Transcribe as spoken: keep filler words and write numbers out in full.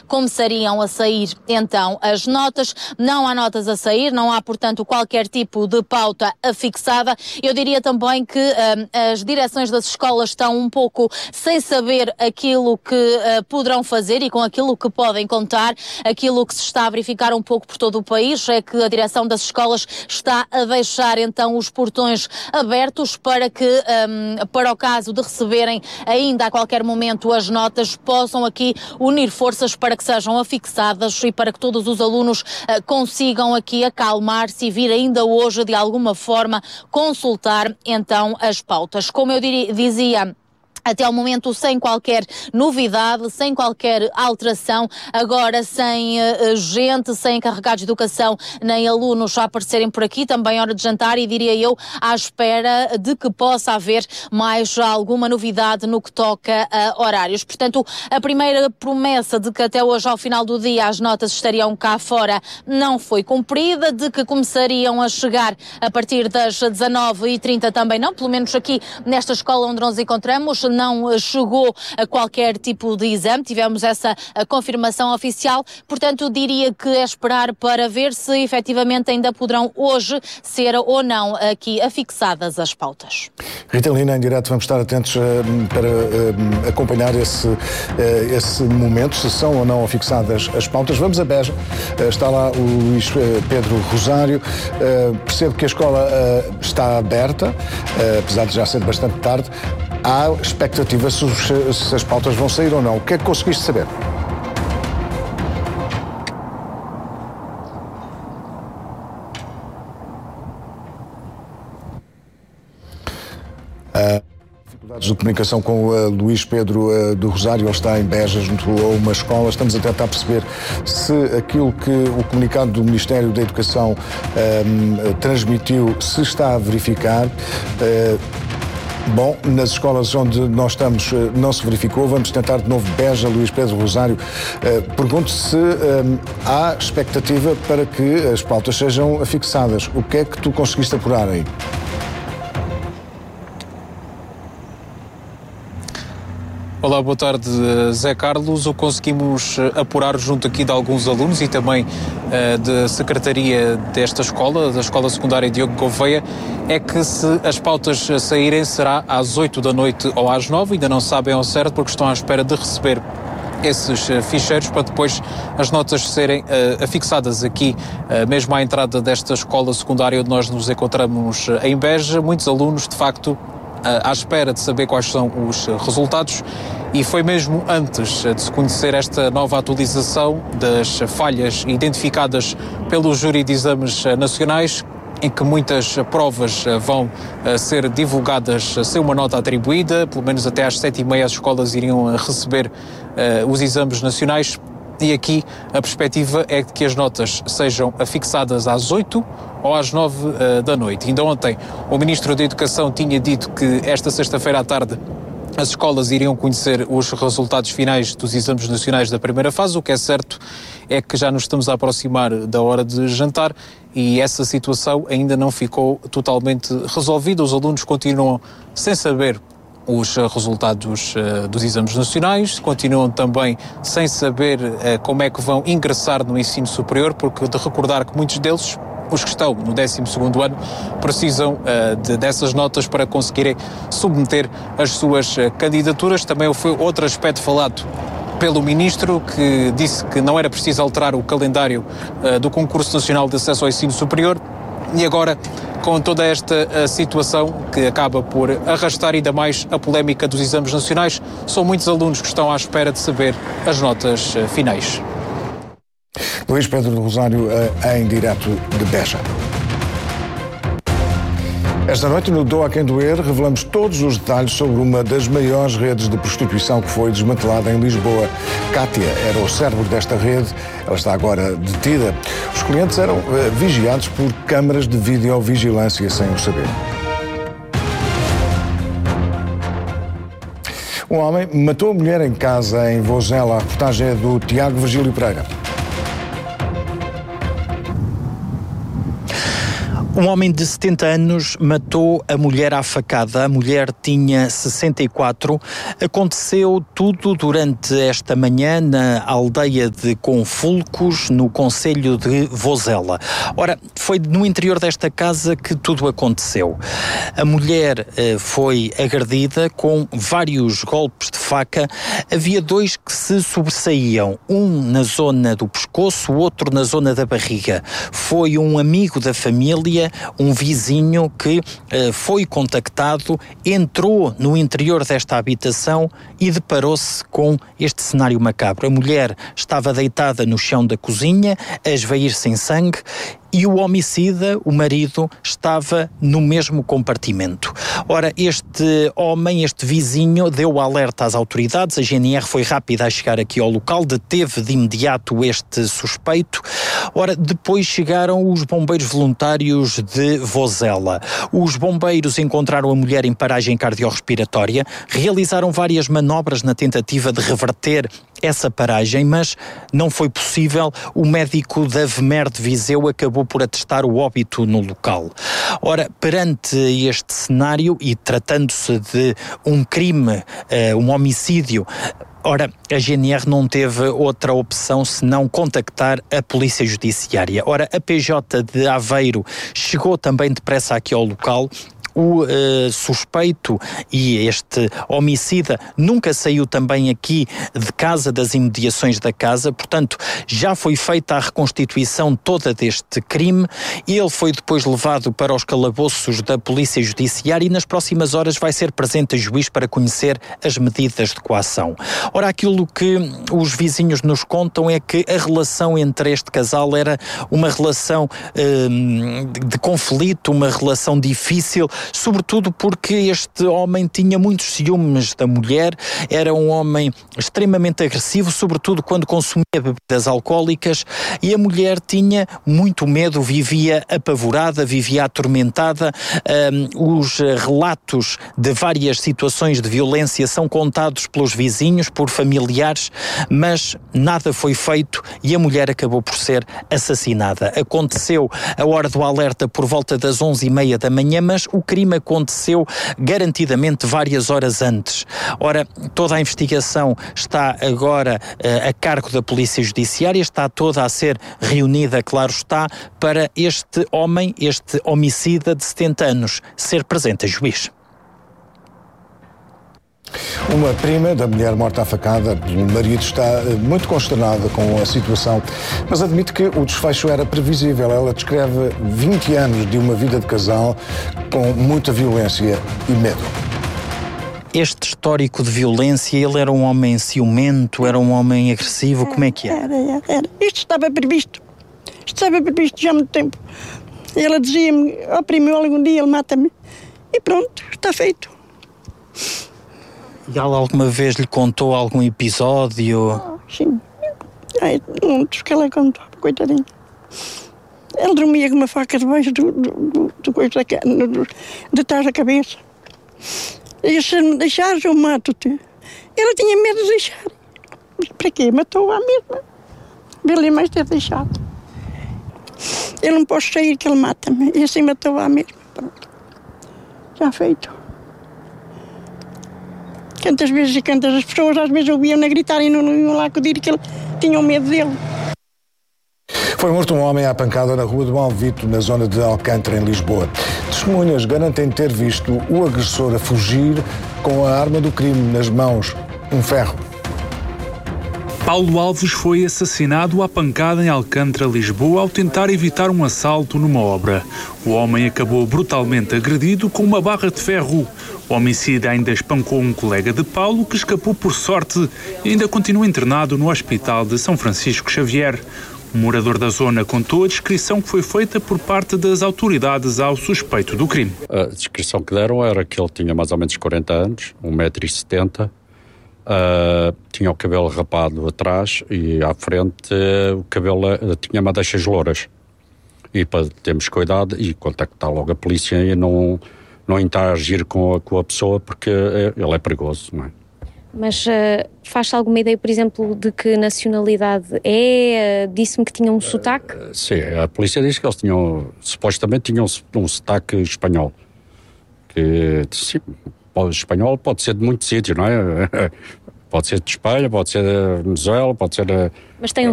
começariam a sair então as notas. Não há notas a sair, não há, portanto, qualquer tipo de pauta fixada. Eu diria também que um, as direções das escolas estão um pouco sem saber aquilo que uh, poderão fazer e com aquilo que podem contar. Aquilo que se está a verificar um pouco por todo o país é que a direção das escolas está a deixar então os portões abertos para que, um, para o caso de receberem ainda a qualquer momento as notas, possam aqui unir forças para que sejam afixadas e para que todos os alunos uh, consigam aqui acalmar-se e vir ainda hoje de alguma forma consultar então as pautas. Como eu diri- dizia, até ao momento sem qualquer novidade, sem qualquer alteração, agora sem uh, gente, sem encarregados de educação, nem alunos a aparecerem por aqui, também hora de jantar e diria eu à espera de que possa haver mais alguma novidade no que toca a horários. Portanto, a primeira promessa de que até hoje ao final do dia as notas estariam cá fora não foi cumprida, de que começariam a chegar a partir das dezanove e trinta também não, pelo menos aqui nesta escola onde nos encontramos, não chegou a qualquer tipo de exame, tivemos essa confirmação oficial, portanto diria que é esperar para ver se efetivamente ainda poderão hoje ser ou não aqui afixadas as pautas. Rita Lina, em direto, vamos estar atentos uh, para uh, acompanhar esse, uh, esse momento, se são ou não afixadas as pautas. Vamos a Beja, uh, está lá o Luís Pedro Rosário, uh, percebo que a escola uh, está aberta, uh, apesar de já ser bastante tarde. Há expectativa se, se as pautas vão sair ou não. O que é que conseguiste saber? Uh, dificuldades de comunicação com o uh, Luís Pedro uh, do Rosário, ele está em Beja, junto a uma escola. Estamos a tentar perceber se aquilo que o comunicado do Ministério da Educação uh, transmitiu se está a verificar. Uh, Bom, nas escolas onde nós estamos não se verificou. Vamos tentar de novo Beja, Luís Pedro Rosário. Uh, pergunto se um, há expectativa para que as pautas sejam afixadas. O que é que tu conseguiste apurar aí? Olá, boa tarde, Zé Carlos. O que conseguimos apurar junto aqui de alguns alunos e também uh, da secretaria desta escola, da Escola Secundária Diogo Gouveia, é que se as pautas saírem será às oito da noite ou às nove, ainda não sabem ao certo porque estão à espera de receber esses uh, ficheiros para depois as notas serem uh, afixadas aqui, uh, mesmo à entrada desta escola secundária onde nós nos encontramos uh, em Beja. Muitos alunos, de facto, à espera de saber quais são os resultados, e foi mesmo antes de se conhecer esta nova atualização das falhas identificadas pelo Júri de Exames Nacionais, em que muitas provas vão ser divulgadas sem uma nota atribuída, pelo menos até às sete e meia as escolas iriam receber uh, os exames nacionais. E aqui a perspectiva é de que as notas sejam afixadas às oito ou às nove uh, da noite. Ainda ontem o Ministro da Educação tinha dito que esta sexta-feira à tarde as escolas iriam conhecer os resultados finais dos exames nacionais da primeira fase. O que é certo é que já nos estamos a aproximar da hora de jantar e essa situação ainda não ficou totalmente resolvida. Os alunos continuam sem saber os resultados uh, dos exames nacionais, continuam também sem saber uh, como é que vão ingressar no ensino superior, porque de recordar que muitos deles, os que estão no décimo segundo ano, precisam uh, de, dessas notas para conseguirem submeter as suas uh, candidaturas. Também foi outro aspecto falado pelo Ministro, que disse que não era preciso alterar o calendário uh, do Concurso Nacional de Acesso ao Ensino Superior. E agora, com toda esta uh, situação que acaba por arrastar ainda mais a polémica dos exames nacionais, são muitos alunos que estão à espera de saber as notas uh, finais. Luís Pedro do Rosário, uh, em direto de Beja. Esta noite, no Doa Quem Doer, revelamos todos os detalhes sobre uma das maiores redes de prostituição que foi desmantelada em Lisboa. Cátia era o cérebro desta rede, ela está agora detida. Os clientes eram uh, vigiados por câmaras de videovigilância sem o saber. Um homem matou a mulher em casa em Vozela. A reportagem é do Tiago Virgílio Pereira. Um homem de setenta anos matou a mulher à facada. A mulher tinha sessenta e quatro. Aconteceu tudo durante esta manhã na aldeia de Confulcos, no concelho de Vozela. Ora, foi no interior desta casa que tudo aconteceu. A mulher eh, foi agredida com vários golpes de faca. Havia dois que se sobressaíam, um na zona do pescoço, o outro na zona da barriga. Foi um amigo da família, um vizinho que uh, foi contactado, entrou no interior desta habitação e deparou-se com este cenário macabro. A mulher estava deitada no chão da cozinha, a esvair-se em sangue, e o homicida, o marido, estava no mesmo compartimento. Ora, este homem, este vizinho, deu alerta às autoridades. A G N R foi rápida a chegar aqui ao local, deteve de imediato este suspeito. Ora, depois chegaram os bombeiros voluntários de Vozela. Os bombeiros encontraram a mulher em paragem cardiorrespiratória, realizaram várias manobras na tentativa de reverter essa paragem, mas não foi possível. O médico da V M E R de Viseu acabou por atestar o óbito no local. Ora, perante este cenário e tratando-se de um crime, uh, um homicídio, ora, a G N R não teve outra opção senão contactar a Polícia Judiciária. Ora, a P J de Aveiro chegou também depressa aqui ao local. O uh, suspeito e este homicida nunca saiu também aqui de casa, das imediações da casa, portanto já foi feita a reconstituição toda deste crime. Ele foi depois levado para os calabouços da Polícia Judiciária e nas próximas horas vai ser presente a juiz para conhecer as medidas de coação. Ora, aquilo que os vizinhos nos contam é que a relação entre este casal era uma relação uh, de conflito, uma relação difícil, sobretudo porque este homem tinha muitos ciúmes da mulher, era um homem extremamente agressivo, sobretudo quando consumia bebidas alcoólicas, e a mulher tinha muito medo, vivia apavorada, vivia atormentada. Um, os relatos de várias situações de violência são contados pelos vizinhos, por familiares, mas nada foi feito e a mulher acabou por ser assassinada. Aconteceu a hora do alerta por volta das onze e meia da manhã, mas o crime aconteceu garantidamente várias horas antes. Ora, toda a investigação está agora uh, a cargo da Polícia Judiciária, está toda a ser reunida, claro está, para este homem, este homicida de setenta anos, ser presente a juiz. Uma prima da mulher morta à facada pelo marido está muito consternada com a situação, mas admite que o desfecho era previsível. Ela descreve vinte anos de uma vida de casal com muita violência e medo. Este histórico de violência, ele era um homem ciumento, era um homem agressivo, como é que é? Era, era, era. Isto estava previsto. Isto estava previsto já há muito tempo. Ela dizia-me, ó primo, algum dia ele mata-me. E pronto, está feito. E ela alguma vez lhe contou algum episódio? Oh, sim. Ai, muitos que ela contou, coitadinho. Ele dormia com uma faca debaixo do, do, do, do coisa da, do, de trás da cabeça. E se me deixares, eu mato-te. Ela tinha medo de deixar. Mas para quê? Matou-a mesma. Vê-lhe mais ter deixado. Eu não posso sair que ele mata-me. E assim matou-a mesma. Pronto. Já feito. Quantas vezes e quantas as pessoas às vezes ouviam-na gritar e não, não iam lá acudir que ele tinham medo dele. Foi morto um homem à pancada na rua do Alvito, na zona de Alcântara, em Lisboa. Testemunhas garantem ter visto o agressor a fugir com a arma do crime nas mãos, um ferro. Paulo Alves foi assassinado à pancada em Alcântara, Lisboa, ao tentar evitar um assalto numa obra. O homem acabou brutalmente agredido com uma barra de ferro. O homicida ainda espancou um colega de Paulo, que escapou por sorte e ainda continua internado no Hospital de São Francisco Xavier. Um morador da zona contou a descrição que foi feita por parte das autoridades ao suspeito do crime. A descrição que deram era que ele tinha mais ou menos quarenta anos, um metro e setenta, uh, tinha o cabelo rapado atrás e à frente uh, o cabelo uh, tinha madeixas louras. E para termos cuidado e contactar logo a polícia e não, não interagir com a, com a pessoa porque ele é perigoso, não é? Mas uh, faz-se alguma ideia, por exemplo, de que nacionalidade é? Uh, disse-me que tinha um sotaque? Uh, sim, a polícia disse que eles tinham, supostamente tinham um sotaque espanhol. Que, sim, o espanhol pode ser de muitos sítios, não é? Pode ser de Espanha, pode ser de Venezuela, pode ser... De, Mas tem um,